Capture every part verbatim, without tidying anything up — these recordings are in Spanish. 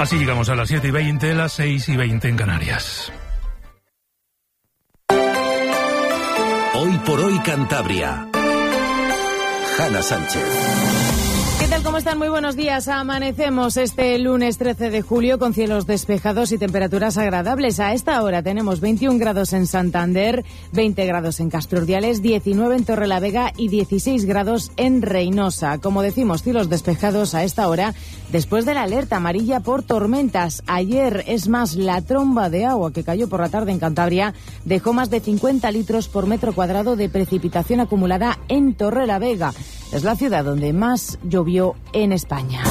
Así llegamos a las siete y veinte, las seis y veinte en Canarias. Hoy por hoy Cantabria. Hanna Sánchez. ¿Qué tal? ¿Cómo están? Muy buenos días. Amanecemos este lunes trece de julio con cielos despejados y temperaturas agradables. A esta hora tenemos veintiún grados en Santander, veinte grados en Castrurdiales, diecinueve en Torrelavega y dieciséis grados en Reinosa. Como decimos, cielos despejados a esta hora después de la alerta amarilla por tormentas. Ayer, es más, la tromba de agua que cayó por la tarde en Cantabria dejó más de cincuenta litros por metro cuadrado de precipitación acumulada en Torrelavega. Es la ciudad donde más llovió en España.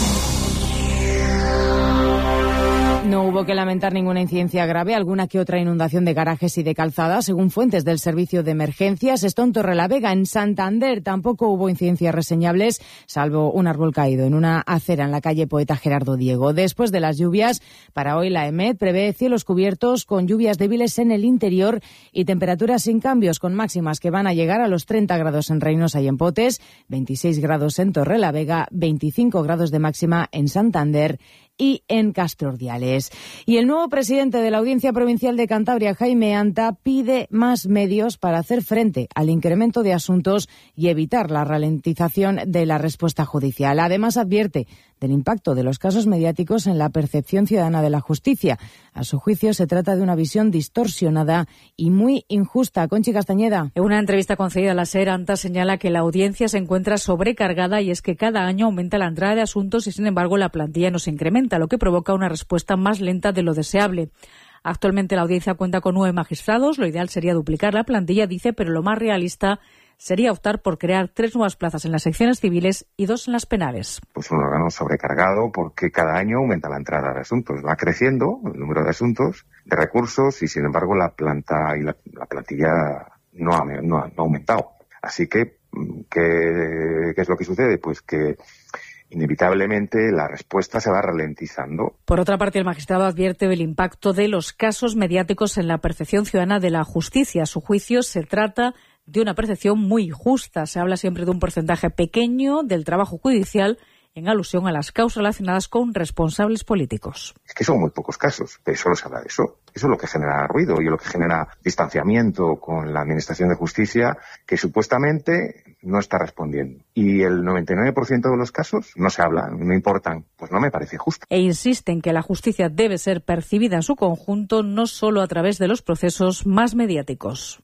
No hubo que lamentar ninguna incidencia grave, alguna que otra inundación de garajes y de calzadas, según fuentes del Servicio de Emergencias. Esto en Torrelavega. En Santander tampoco hubo incidencias reseñables, salvo un árbol caído en una acera en la calle Poeta Gerardo Diego. Después de las lluvias, para hoy la EMET prevé cielos cubiertos con lluvias débiles en el interior y temperaturas sin cambios, con máximas que van a llegar a los treinta grados en Reinosa y en Potes, veintiséis grados en Torrelavega, veinticinco grados de máxima en Santander y en Castrurdiales. Y el nuevo presidente de la Audiencia Provincial de Cantabria, Jaime Anta, pide más medios para hacer frente al incremento de asuntos y evitar la ralentización de la respuesta judicial. Además, advierte del impacto de los casos mediáticos en la percepción ciudadana de la justicia. A su juicio, se trata de una visión distorsionada y muy injusta. Conchi Castañeda. En una entrevista concedida a la SER, Anta señala que la audiencia se encuentra sobrecargada y es que cada año aumenta la entrada de asuntos y, sin embargo, la plantilla no se incrementa, lo que provoca una respuesta más lenta de lo deseable. Actualmente la audiencia cuenta con nueve magistrados. Lo ideal sería duplicar la plantilla, dice, pero lo más realista sería optar por crear tres nuevas plazas en las secciones civiles y dos en las penales. Pues un órgano sobrecargado porque cada año aumenta la entrada de asuntos. Va creciendo el número de asuntos, de recursos, y sin embargo la planta y la, la plantilla no ha, no ha, no ha aumentado. Así que, ¿qué, ¿qué es lo que sucede? Pues que inevitablemente la respuesta se va ralentizando. Por otra parte, el magistrado advierte del impacto de los casos mediáticos en la percepción ciudadana de la justicia. A su juicio, se trata de una percepción muy injusta. Se habla siempre de un porcentaje pequeño del trabajo judicial en alusión a las causas relacionadas con responsables políticos. Es que son muy pocos casos, pero solo se habla de eso. Eso es lo que genera ruido y lo que genera distanciamiento con la Administración de Justicia, que supuestamente no está respondiendo. Y el noventa y nueve por ciento de los casos no se habla, no importan. Pues no me parece justo. E insiste en que la justicia debe ser percibida en su conjunto, no solo a través de los procesos más mediáticos.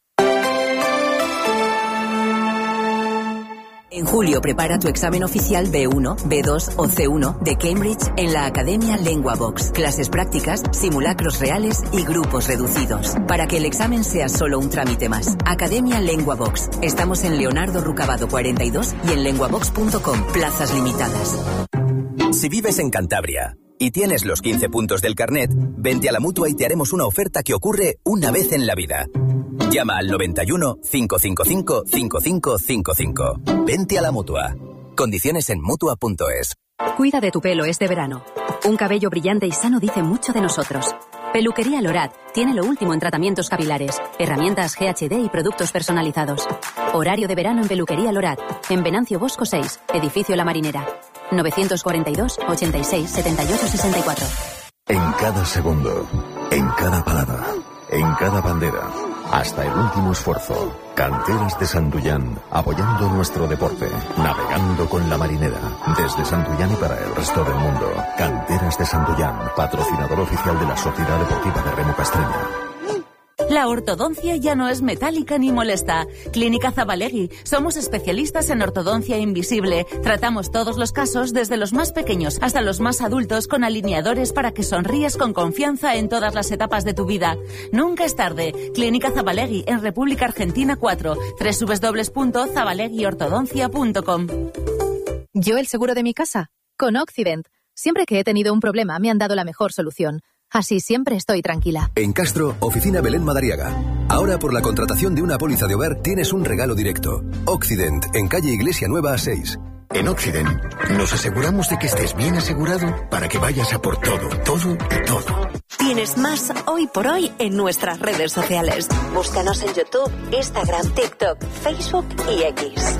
En julio prepara tu examen oficial B uno, B dos o C uno de Cambridge en la Academia LenguaVox. Clases prácticas, simulacros reales y grupos reducidos. Para que el examen sea solo un trámite más. Academia LenguaVox. Estamos en Leonardo Rucabado cuarenta y dos y en lenguavox punto com. Plazas limitadas. Si vives en Cantabria y tienes los quince puntos del carnet, vente a la Mutua y te haremos una oferta que ocurre una vez en la vida. Llama al noventa y uno, cinco cinco cinco, cinco cinco cinco cinco. Vente a la Mutua. Condiciones en Mutua punto es. Cuida de tu pelo este verano. Un cabello brillante y sano dice mucho de nosotros. Peluquería Lorat tiene lo último en tratamientos capilares, herramientas G H D y productos personalizados. Horario de verano en Peluquería Lorat, en Venancio Bosco seis, Edificio La Marinera. novecientos cuarenta y dos, ochenta y seis, setenta y ocho, sesenta y cuatro. En cada segundo, en cada palabra, en cada bandera, hasta el último esfuerzo. Canteras de Santullán, apoyando nuestro deporte, navegando con la Marinera, desde Santullán y para el resto del mundo. Canteras de Santullán, patrocinador oficial de la Sociedad Deportiva de Remo Castreña. La ortodoncia ya no es metálica ni molesta. Clínica Zabalegui. Somos especialistas en ortodoncia invisible. Tratamos todos los casos, desde los más pequeños hasta los más adultos, con alineadores para que sonríes con confianza en todas las etapas de tu vida. Nunca es tarde. Clínica Zabalegui, en República Argentina cuatro. doble u doble u doble u punto zabalegui ortodoncia punto com. ¿Yo el seguro de mi casa? Con Occident. Siempre que he tenido un problema me han dado la mejor solución. Así siempre estoy tranquila. En Castro, Oficina Belén Madariaga. Ahora, por la contratación de una póliza de hogar, tienes un regalo directo. Occident, en calle Iglesia Nueva seis. En Occident, nos aseguramos de que estés bien asegurado para que vayas a por todo, todo y todo. Tienes más hoy por hoy en nuestras redes sociales. Búscanos en YouTube, Instagram, TikTok, Facebook y X.